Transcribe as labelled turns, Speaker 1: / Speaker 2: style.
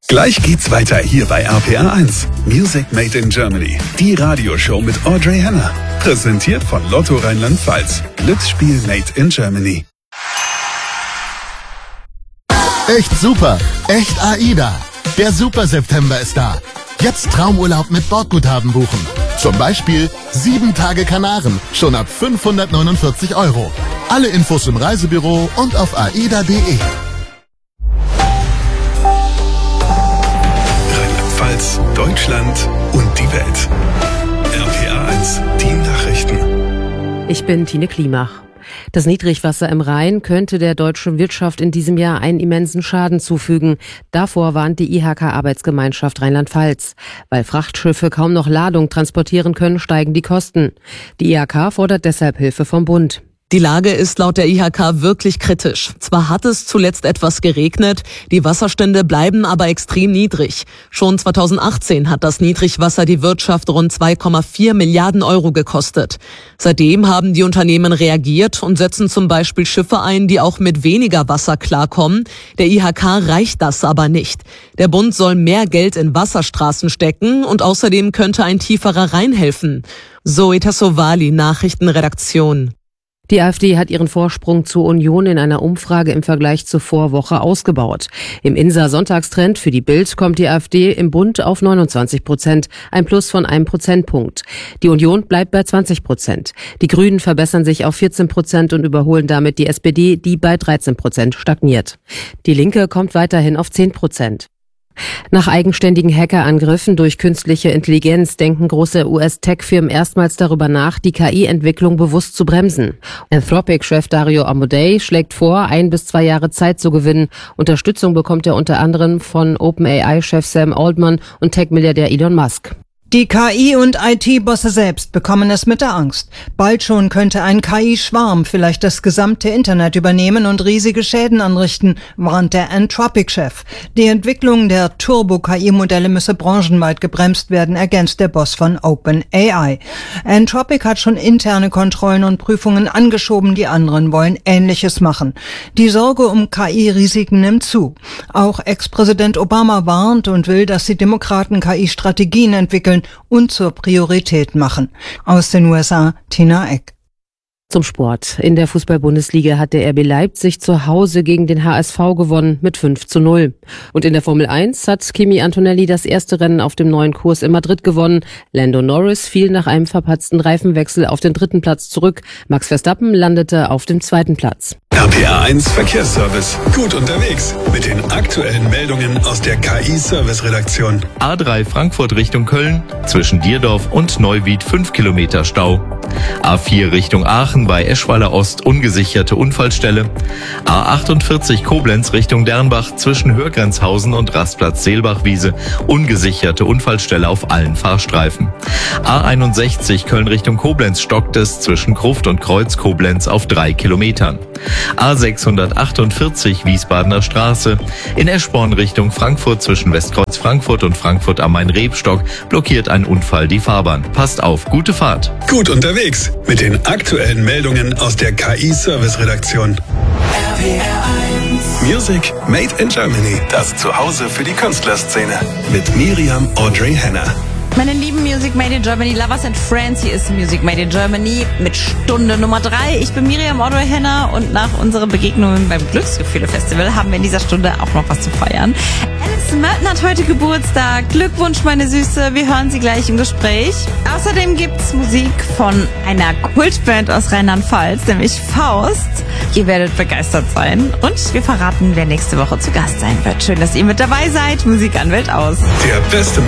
Speaker 1: Gleich geht's weiter hier bei RPR 1. Music Made in Germany. Die Radioshow mit Audrey Henner. Präsentiert von Lotto Rheinland-Pfalz. Glücksspiel Made in Germany.
Speaker 2: Echt super. Echt AIDA. Der Super September ist da. Jetzt Traumurlaub mit Bordguthaben buchen. Zum Beispiel 7 Tage Kanaren. Schon ab 549 €. Alle Infos im Reisebüro und auf aida.de.
Speaker 1: Rheinland-Pfalz, Deutschland und die Welt. RPR 1, die Nachrichten.
Speaker 3: Ich bin Tine Klimach. Das Niedrigwasser im Rhein könnte der deutschen Wirtschaft in diesem Jahr einen immensen Schaden zufügen. Davor warnt die IHK-Arbeitsgemeinschaft Rheinland-Pfalz. Weil Frachtschiffe kaum noch Ladung transportieren können, steigen die Kosten. Die IHK fordert deshalb Hilfe vom Bund.
Speaker 4: Die Lage ist laut der IHK wirklich kritisch. Zwar hat es zuletzt etwas geregnet, die Wasserstände bleiben aber extrem niedrig. Schon 2018 hat das Niedrigwasser die Wirtschaft rund 2,4 Milliarden € gekostet. Seitdem haben die Unternehmen reagiert und setzen zum Beispiel Schiffe ein, die auch mit weniger Wasser klarkommen. Der IHK reicht das aber nicht. Der Bund soll mehr Geld in Wasserstraßen stecken und außerdem könnte ein tieferer Rhein helfen. Zoe Tassovali, Nachrichtenredaktion.
Speaker 3: Die AfD hat ihren Vorsprung zur Union in einer Umfrage im Vergleich zur Vorwoche ausgebaut. Im INSA-Sonntagstrend für die Bild kommt die AfD im Bund auf 29%, ein Plus von 1 Prozentpunkt. Die Union bleibt bei 20%. Die Grünen verbessern sich auf 14% und überholen damit die SPD, die bei 13% stagniert. Die Linke kommt weiterhin auf 10%. Nach eigenständigen Hackerangriffen durch künstliche Intelligenz denken große US-Tech-Firmen erstmals darüber nach, die KI-Entwicklung bewusst zu bremsen. Anthropic-Chef Dario Amodei schlägt vor, 1 bis 2 Jahre Zeit zu gewinnen. Unterstützung bekommt er unter anderem von OpenAI-Chef Sam Altman und Tech-Milliardär Elon Musk.
Speaker 5: Die KI- und IT-Bosse selbst bekommen es mit der Angst. Bald schon könnte ein KI-Schwarm vielleicht das gesamte Internet übernehmen und riesige Schäden anrichten, warnt der Anthropic-Chef. Die Entwicklung der Turbo-KI-Modelle müsse branchenweit gebremst werden, ergänzt der Boss von OpenAI. Anthropic hat schon interne Kontrollen und Prüfungen angeschoben, die anderen wollen Ähnliches machen. Die Sorge um KI-Risiken nimmt zu. Auch Ex-Präsident Obama warnt und will, dass die Demokraten KI-Strategien entwickeln und zur Priorität machen. Aus den USA, Tina Eck.
Speaker 3: Zum Sport. In der Fußball-Bundesliga hat der RB Leipzig zu Hause gegen den HSV gewonnen mit 5:0. Und in der Formel 1 hat Kimi Antonelli das erste Rennen auf dem neuen Kurs in Madrid gewonnen. Lando Norris fiel nach einem verpatzten Reifenwechsel auf den 3. Platz zurück. Max Verstappen landete auf dem 2. Platz.
Speaker 1: RPR 1 Verkehrsservice. Gut unterwegs mit den aktuellen Meldungen aus der KI-Service-Redaktion.
Speaker 6: A3 Frankfurt Richtung Köln, zwischen Dierdorf und Neuwied 5 Kilometer Stau. A4 Richtung Aachen bei Eschweiler Ost ungesicherte Unfallstelle. A48 Koblenz Richtung Dernbach zwischen Hörgrenzhausen und Rastplatz Seelbachwiese ungesicherte Unfallstelle auf allen Fahrstreifen. A61 Köln Richtung Koblenz stockt es zwischen Gruft und Kreuz Koblenz auf 3 Kilometern. A648 Wiesbadener Straße. In Eschborn Richtung Frankfurt zwischen Westkreuz Frankfurt und Frankfurt am Main-Rebstock blockiert ein Unfall die Fahrbahn. Passt auf, gute Fahrt.
Speaker 1: Gut unterwegs mit den aktuellen Meldungen aus der KI-Service-Redaktion. Music Made in Germany. Das Zuhause für die Künstlerszene. Mit Miriam Audrey Henner.
Speaker 7: Meine lieben Music Made in Germany Lovers and Friends, hier ist Music Made in Germany mit Stunde Nummer 3. Ich bin Miriam Audrey Henner und nach unseren Begegnungen beim Glücksgefühle-Festival haben wir in dieser Stunde auch noch was zu feiern. Alice Merton hat heute Geburtstag. Glückwunsch, meine Süße. Wir hören sie gleich im Gespräch. Außerdem gibt's Musik von einer Kultband aus Rheinland-Pfalz, nämlich Faust. Ihr werdet begeistert sein. Und wir verraten, wer nächste Woche zu Gast sein wird. Schön, dass ihr mit dabei seid. Musikanwält aus.
Speaker 1: Der beste